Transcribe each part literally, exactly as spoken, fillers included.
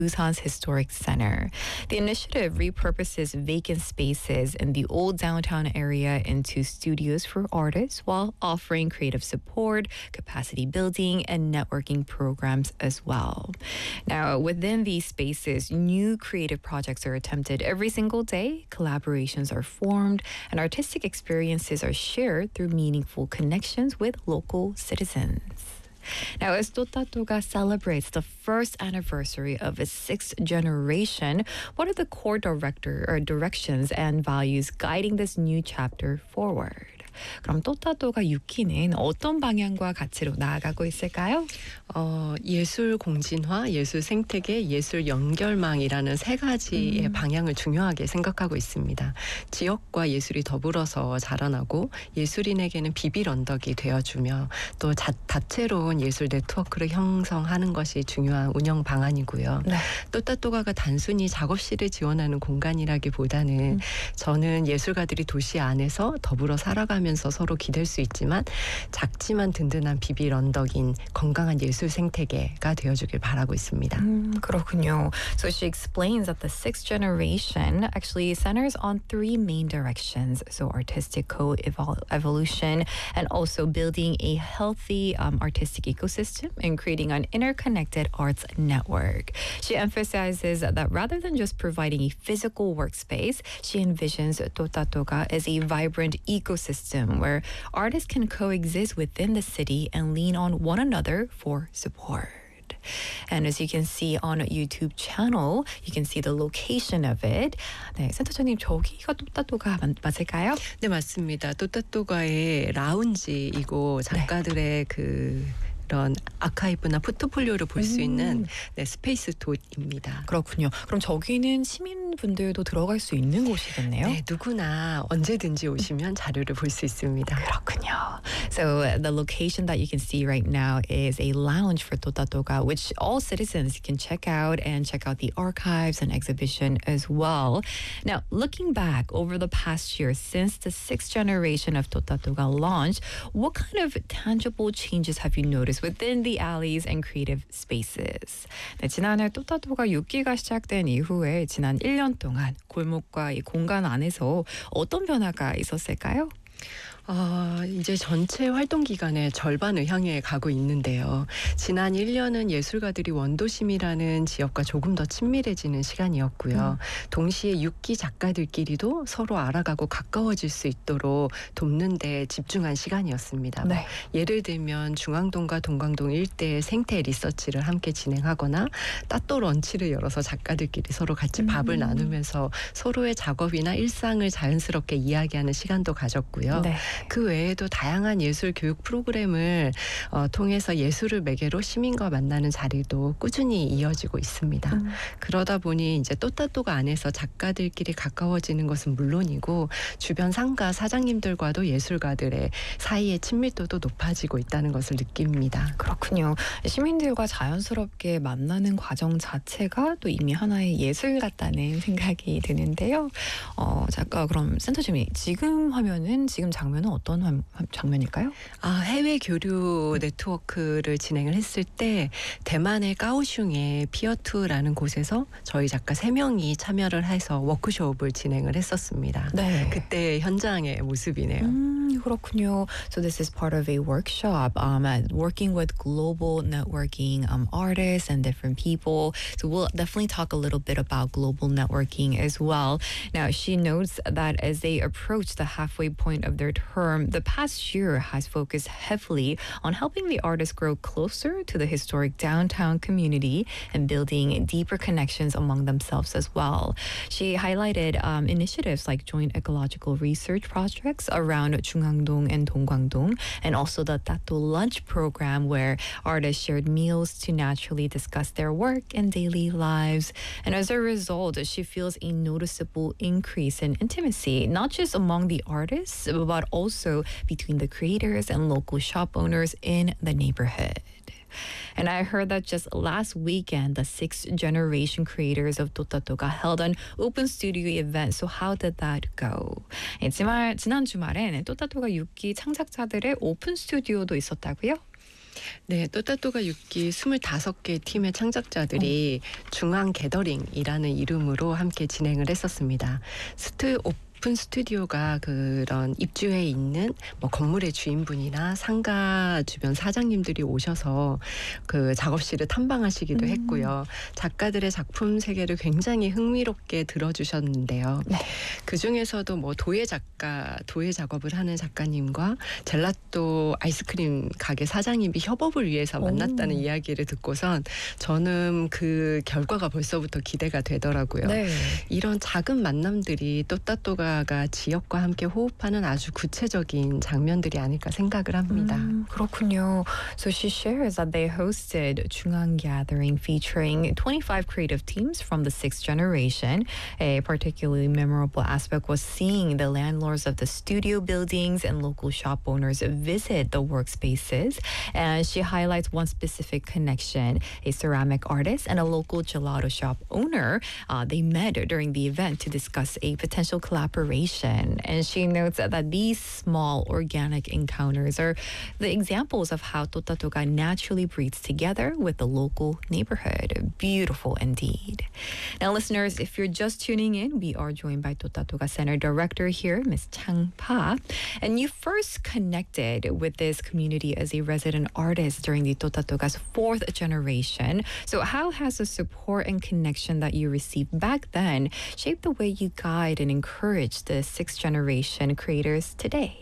Busan's Historic Center. The initiative repurposes vacant spaces in the old downtown area into studios for artists while offering creative support, capacity building, and networking programs as well. Now, within these spaces, new creative projects are attempted every single day, collaborations are formed, and artistic experiences are shared through meaningful connections with local citizens. Now, as Totatoga celebrates the first anniversary of its sixth generation, what are the core director or directions and values guiding this new chapter forward? 그럼 또따또가 육 기는 어떤 방향과 가치로 나아가고 있을까요? 어, 예술 공진화, 예술 생태계, 예술 연결망이라는 세 가지의 음. 방향을 중요하게 생각하고 있습니다. 지역과 예술이 더불어서 자라나고 예술인에게는 비빌 언덕이 되어주며 또 자, 다채로운 예술 네트워크를 형성하는 것이 중요한 운영 방안이고요. 네. 또따또가가 단순히 작업실을 지원하는 공간이라기보다는 음. 저는 예술가들이 도시 안에서 더불어 살아가면서 서로 기댈 수 있지만 작지만 든든한 비빌 언덕인 건강한 예술 생태계가 되어주길 바라고 있습니다. 음, 그렇군요. So she explains that the sixth generation actually centers on three main directions. So artistic co-evolution and also building a healthy um, artistic ecosystem and creating an interconnected arts network. She emphasizes that rather than just providing a physical workspace, she envisions Totatoga as a vibrant ecosystem where artists can coexist within the city and lean on one another for support. And as you can see on YouTube channel, you can see the location of it. 네, 센터장님 저기가 또따또가 맞을까요? 네, 맞습니다. 또따또가의 라운지이고 작가들의 네. 그 이런 아카이브나 포트폴리오를 볼 수 음. 있는 네, 스페이스 돗입니다. 그렇군요. 그럼 저기는 시민분들도 들어갈 수 있는 곳이겠네요. 네, 누구나 언제든지 오시면 자료를 볼 수 있습니다. 그렇군요. So uh, the location that you can see right now is a lounge for Totatoga, which all citizens can check out and check out the archives and exhibition as well. Now, looking back over the past year since the sixth generation of Totatoga launched, what kind of tangible changes have you noticed within the alleys and creative spaces? 네, 지난해 또따또가 육 기가 시작된 이후에 지난 일 년 동안 골목과 이 공간 안에서 어떤 변화가 있었을까요? 어, 이제 전체 활동 기간의 절반을 향해 가고 있는데요. 지난 일 년은 예술가들이 원도심이라는 지역과 조금 더 친밀해지는 시간이었고요. 음. 동시에 육 기 작가들끼리도 서로 알아가고 가까워질 수 있도록 돕는 데 집중한 시간이었습니다. 네. 예를 들면 중앙동과 동광동 일대의 생태 리서치를 함께 진행하거나 따또 런치를 열어서 작가들끼리 서로 같이 밥을 음. 나누면서 서로의 작업이나 일상을 자연스럽게 이야기하는 시간도 가졌고요. 네. 그 외에도 다양한 예술 교육 프로그램을 어, 통해서 예술을 매개로 시민과 만나는 자리도 꾸준히 이어지고 있습니다. 음. 그러다 보니 이제 또따또가 안에서 작가들끼리 가까워지는 것은 물론이고 주변 상가 사장님들과도 예술가들의 사이의 친밀도도 높아지고 있다는 것을 느낍니다. 그렇군요. 시민들과 자연스럽게 만나는 과정 자체가 또 이미 하나의 예술 같다는 생각이 드는데요. 어, 잠깐 그럼 센터장님 지금 화면은 지금 장면은 어떤 화, 장면일까요? 아, 해외 교류 네트워크를 진행을 했을 때 대만의 까오슝의 피어투라는 곳에서 저희 작가 세 명이 참여를 해서 워크숍을 진행을 했었습니다. 네. 그때 현장의 모습이네요. 음, 그렇군요. So this is part of a workshop um, working with global networking um, artists and different people. So we'll definitely talk a little bit about global networking as well. Now, she notes that as they approach the halfway point of their term, the past year has focused heavily on helping the artists grow closer to the historic downtown community and building deeper connections among themselves as well. She highlighted um, initiatives like joint ecological research projects around Chungangdong and Dongguangdong, and also the Tato Lunch program where artists shared meals to naturally discuss their work and daily lives. And as a result, she feels a noticeable increase in intimacy, not just among the artists, but also between the creators and local shop owners in the neighborhood. And I heard that just last weekend, the sixth generation creators of 또따또가 held an open studio event. So how did that go? 예, 지난, 지난 주말엔 또따또가 육 기 창작자들의 오픈 스튜디오도 있었다고요? 네, 또따또가 육 기 스물다섯 개 팀의 창작자들이 어. 중앙 게더링이라는 이름으로 함께 진행을 했었습니다. 스트 오픈 스튜디오가 그런 입주해 있는 뭐 건물의 주인분이나 상가 주변 사장님들이 오셔서 그 작업실을 탐방하시기도 음. 했고요. 작가들의 작품 세계를 굉장히 흥미롭게 들어주셨는데요. 네. 그 중에서도 뭐 도예 작가, 도예 작업을 하는 작가님과 젤라또 아이스크림 가게 사장님이 협업을 위해서 만났다는 오. 이야기를 듣고선 저는 그 결과가 벌써부터 기대가 되더라고요. 네. 이런 작은 만남들이 또따또가 지역과 함께 호흡하는 아주 구체적인 장면들이 아닐까 생각을 합니다. 음, 그렇군요. So she shares that they hosted 중앙 Gathering featuring twenty-five creative teams from the sixth generation. A particularly memorable aspect was seeing the landlords of the studio buildings and local shop owners visit the workspaces. And she highlights one specific connection, a ceramic artist and a local gelato shop owner. Uh, they met during the event to discuss a potential collaboration. And she notes that these small organic encounters are the examples of how 또따또가 naturally breathes together with the local neighborhood. Beautiful indeed. Now, listeners, if you're just tuning in, we are joined by 또따또가 Center Director here, Miz Chang Pa. And you first connected with this community as a resident artist during the 또따또가's fourth generation. So how has the support and connection that you received back then shaped the way you guide and encourage the sixth generation creators today?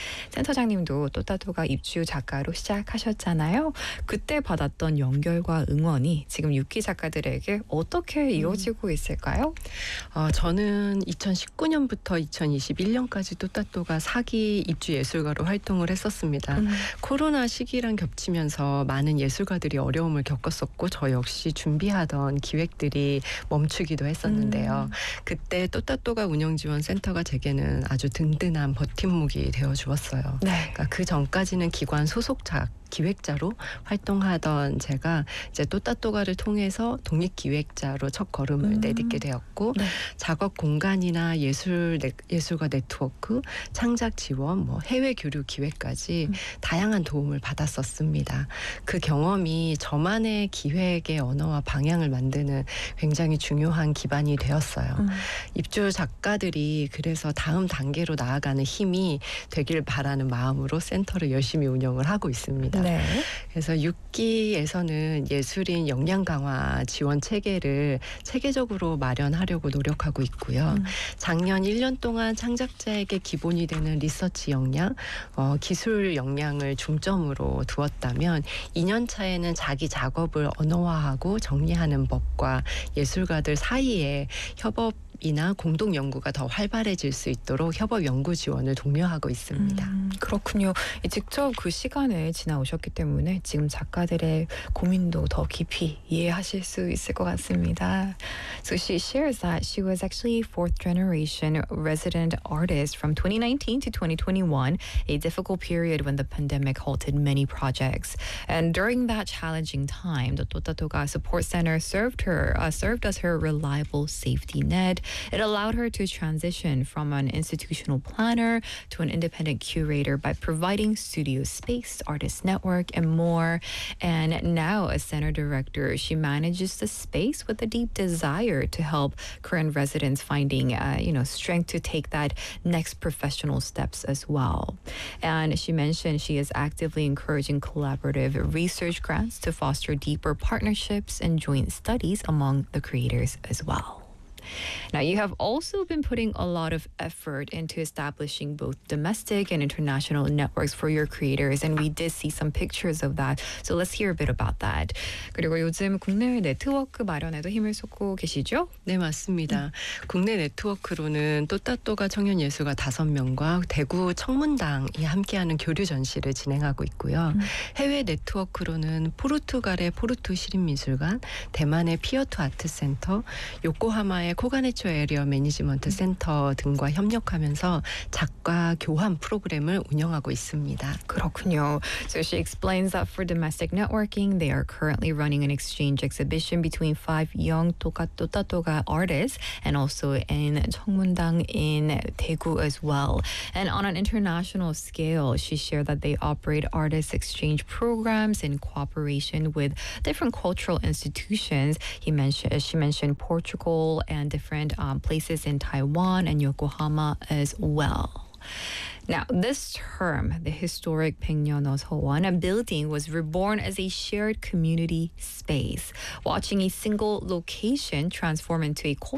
센터장님도 또따또가 입주 작가로 시작하셨잖아요. 그때 받았던 연결과 응원이 지금 육 기 작가들에게 어떻게 이루어지고 있을까요? 어, 저는 이천십구 년부터 이천이십일 년까지 또따또가 사 기 입주 예술가로 활동을 했었습니다. 음. 코로나 시기랑 겹치면서 많은 예술가들이 어려움을 겪었었고 저 역시 준비하던 기획들이 멈추기도 했었는데요. 음. 그때 또따또가 운영지원센터가 제게는 아주 든든한 버팀목이 되어주었습니다. 주었어요. 네. 그러니까 그 전까지는 기관 소속작 기획자로 활동하던 제가 이제 또따또가를 통해서 독립기획자로 첫 걸음을 음. 내딛게 되었고 네. 작업 공간이나 예술 예술가 네트워크, 창작 지원, 뭐 해외 교류 기획까지 음. 다양한 도움을 받았었습니다. 그 경험이 저만의 기획의 언어와 방향을 만드는 굉장히 중요한 기반이 되었어요. 음. 입주 작가들이 그래서 다음 단계로 나아가는 힘이 되길 바라는 마음으로 센터를 열심히 운영을 하고 있습니다. 네. 그래서 육 기에서는 예술인 역량 강화 지원 체계를 체계적으로 마련하려고 노력하고 있고요. 음. 작년 일 년 동안 창작자에게 기본이 되는 리서치 역량, 어, 기술 역량을 중점으로 두었다면 이 년 차에는 자기 작업을 언어화하고 정리하는 법과 예술가들 사이에 협업 이나 공동 연구가 더 활발해질 수 있도록 협업 연구 지원을 독려하고 있습니다. 음, 그렇군요. 직접 그 시간을 지나오셨기 때문에 지금 작가들의 고민도 더 깊이 이해하실 수 있을 것 같습니다. So she shares that she was actually a fourth generation resident artist from twenty nineteen to twenty twenty-one, a difficult period when the pandemic halted many projects. And during that challenging time, the 또따또가 Support Center served her, uh, served as her reliable safety net. It allowed her to transition from an institutional planner to an independent curator by providing studio space, artist network, and more. And now, as center director, she manages the space with a deep desire to help current residents finding, uh, you know, strength to take that next professional steps as well. And she mentioned she is actively encouraging collaborative research grants to foster deeper partnerships and joint studies among the creators as well. Now, you have also been putting a lot of effort into establishing both domestic and international networks for your creators, and we did see some pictures of that. So let's hear a bit about that. 그리고 요즘 국내외 네트워크 마련에도 힘을 쏟고 계시죠? 네, 맞습니다. 음. 국내 네트워크로는 또따또가 청년예술가 다섯 명과 대구 청문당이 함께하는 교류 전시를 진행하고 있고요. 음. 해외 네트워크로는 포르투갈의 포르투 시립미술관, 대만의 피어투 아트센터, 요코하마의 코가네초 에리어 매니지먼트 센터 등과 협력하면서 작가 교환 프로그램을 운영하고 있습니다. 그렇군요. So she explains that for domestic networking, they are currently running an exchange exhibition between five young Toka Tota Toga artists and also in Cheongmundang in Daegu as well. And on an international scale, she shared that they operate artist exchange programs in cooperation with different cultural institutions. He mentioned, she mentioned Portugal and different um, places in Taiwan and Yokohama as well. Now, this term, the historic Baekneoneo Seowon building was reborn as a shared community space. Watching a single location transform into a